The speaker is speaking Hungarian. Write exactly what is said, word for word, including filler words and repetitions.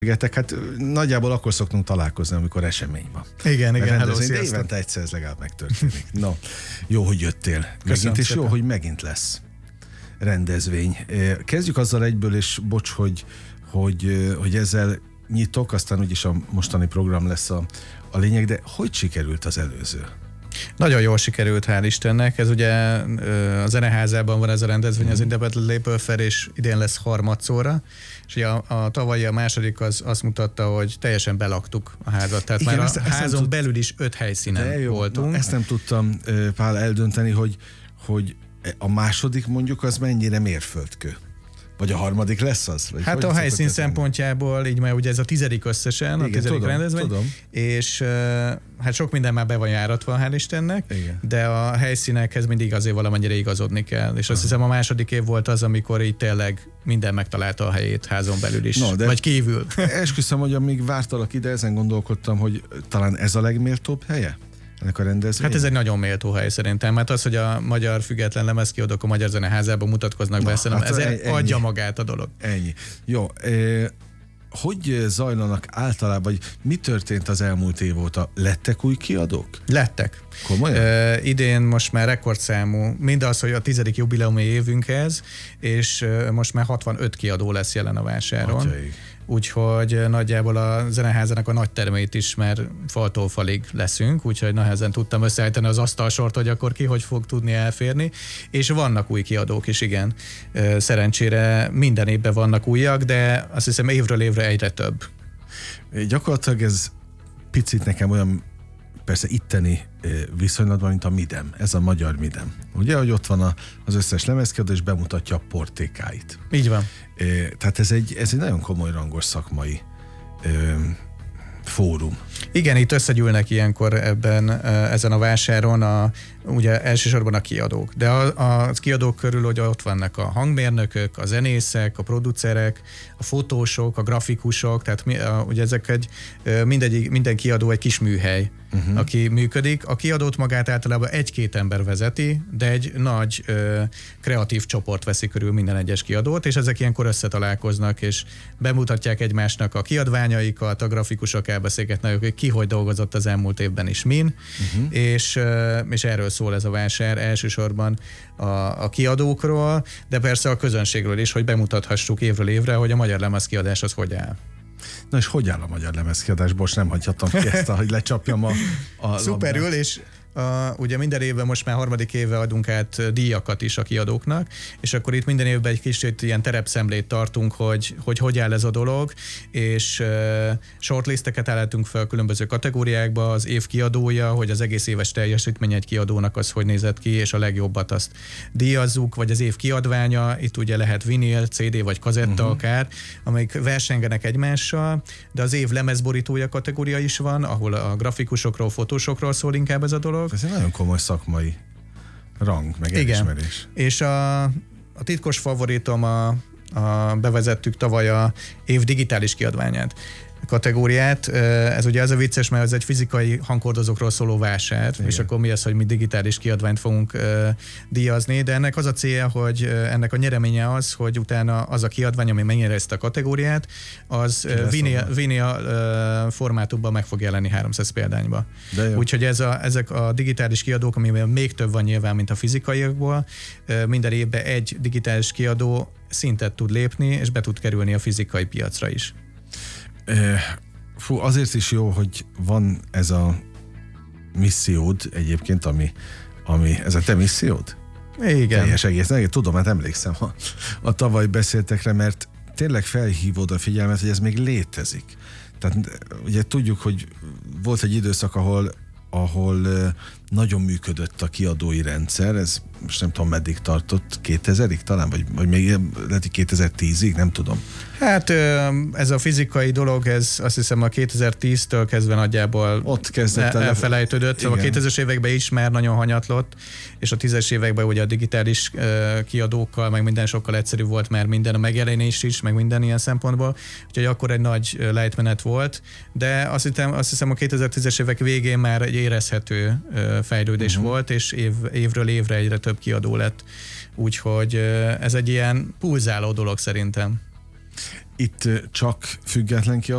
Hát nagyjából akkor szoktunk találkozni, amikor esemény van. Igen, igen, hello, sziasztok. Évente egyszer ez legalább megtörténik. No, jó, hogy jöttél. Megint, és jó, hogy megint lesz rendezvény. Kezdjük azzal egyből, és bocs, hogy, hogy, hogy ezzel nyitok, aztán úgyis a mostani program lesz a, a lényeg, de hogy sikerült az előző? Nagyon jól sikerült, hál' Istennek. Ez ugye a Zeneházában van ez a rendezvény, mm. az Independent Label Fair, és idén lesz harmadszorra. És ugye a, a tavalyi, a második az azt mutatta, hogy teljesen belaktuk a házat. Tehát igen, már ezt, a ezt házon tud... belül is öt helyszínen jó, voltunk. Na, ezt nem tudtam, Pál, eldönteni, hogy, hogy a második mondjuk az mennyire mérföldkő. Vagy a harmadik lesz az? Vagy hát a helyszín szempontjából, így már ugye ez a tizedik összesen, igen, a tizedik tudom, rendezvény, tudom. És uh, hát sok minden már be van járatva, hál' Istennek, igen. De a helyszínekhez mindig azért valamennyire igazodni kell. És azt Aha. hiszem a második év volt az, amikor így tényleg minden megtalálta a helyét házon belül is, no, vagy kívül. Esküszöm, hogy amíg vártalak ide, ezen gondolkodtam, hogy talán ez a legméltóbb helye? Ennek a rendezvény? Hát ez egy nagyon méltó hely szerintem, mert az, hogy a Magyar Független Lemezkiadók a Magyar Zeneházában mutatkoznak be, szerintem hát ez ennyi, adja magát a dolog. Ennyi. Jó, eh, hogy zajlanak általában, vagy mi történt az elmúlt év óta? Lettek új kiadók? Lettek. Komolyan? Uh, idén most már rekordszámú, mindaz, hogy a tizedik jubileumi évünkhez, és uh, most már hatvanöt kiadó lesz jelen a vásáron. Atyaik. Úgyhogy nagyjából a Zeneházának a nagy termeit is már faltól falig leszünk, úgyhogy nehezen tudtam összeállítani az asztalsort, hogy akkor ki hogy fog tudni elférni. És vannak új kiadók is, igen. Szerencsére minden évben vannak újak, de azt hiszem évről évre egyre több. Gyakorlatilag ez picit nekem olyan, persze itteni viszonylatban, mint a Midem, ez a magyar Midem. Ugye, hogy ott van az összes lemezkiadó, és bemutatja a portékáit. Így van. Tehát ez egy, ez egy nagyon komoly rangos szakmai ö, fórum. Igen, itt összegyűlnek ilyenkor ebben, ezen a vásáron a, ugye elsősorban a kiadók. De a, a kiadók körül ugye ott vannak a hangmérnökök, a zenészek, a producerek, a fotósok, a grafikusok, tehát mi, a, ugye ezek egy, mindegy, minden kiadó egy kis műhely, uh-huh. aki működik. A kiadót magát általában egy-két ember vezeti, de egy nagy ö, kreatív csoport veszi körül minden egyes kiadót, és ezek ilyenkor összetalálkoznak, és bemutatják egymásnak a kiadványaikat, a grafikusok elbeszélgetnek, hogy ki hogy dolgozott az elmúlt évben is min, uh-huh. és, és erről szól ez a vásár elsősorban a, a kiadókról, de persze a közönségről is, hogy bemutathassuk évről évre, hogy a magyar lemezkiadás az hogy áll. Na és hogy áll a magyar lemezkiadás? Most nem hagyhattam ki ezt, hogy lecsapjam a, a Szuperül, és Uh, ugye minden évben most már harmadik éve adunk át díjakat is a kiadóknak, és akkor itt minden évben egy kicsit ilyen terepszemlét tartunk, hogy hogy, hogy áll ez a dolog, és uh, shortlisteket állítunk fel különböző kategóriákba, az év kiadója, hogy az egész éves teljesítmény egy kiadónak az hogy nézett ki, és a legjobbat azt díjazzuk, vagy az év kiadványa, itt ugye lehet vinyl, cé dé vagy kazetta uh-huh. akár, amelyik versengenek egymással, de az év lemezborítója kategória is van, ahol a grafikusokról, fotósokról szól inkább ez a dolog. Ez egy nagyon komoly szakmai rang, meg elismerés. És a, a titkos favoritom, a, a bevezettük tavaly a év digitális kiadványát kategóriát. Ez ugye az a vicces, mert ez egy fizikai hangkordozókról szóló vásár, igen. És akkor mi az, hogy mi digitális kiadványt fogunk uh, díjazni, de ennek az a célja, hogy uh, ennek a nyereménye az, hogy utána az a kiadvány, ami megnyer ezt a kategóriát, az uh, vinyl, vinyl uh, formátumban meg fog jelenni háromszáz példányba. Úgyhogy ez a, ezek a digitális kiadók, amiben még több van nyilván, mint a fizikaiakból, uh, minden évben egy digitális kiadó szintet tud lépni, és be tud kerülni a fizikai piacra is. Fú, azért is jó, hogy van ez a missziód egyébként, ami, ami ez a te missziód? Igen. Teljes egész. Tudom, hát emlékszem a, a tavaly beszéltekre, mert tényleg felhívod a figyelmet, hogy ez még létezik. Tehát ugye tudjuk, hogy volt egy időszak, ahol, ahol nagyon működött a kiadói rendszer, ez most nem tudom meddig tartott, kétezerig talán, vagy, vagy még lehet, hogy kétezer-tízig, nem tudom. Hát ez a fizikai dolog, ez azt hiszem a kétezer-tíztől kezdve nagyjából ott kezdett el, elfelejtődött, szóval a kétezres években is már nagyon hanyatlott, és a tízes években ugye a digitális kiadókkal, meg minden sokkal egyszerűbb volt, mert minden a megjelenés is, meg minden ilyen szempontból, úgyhogy akkor egy nagy lejtmenet volt, de azt hiszem, azt hiszem a kétezer-tízes évek végén már egy érezhető fejlődés uh-huh. volt, és év, évről évre egyre több kiadó lett, úgyhogy ez egy ilyen pulzáló dolog szerintem. Itt csak független kiadó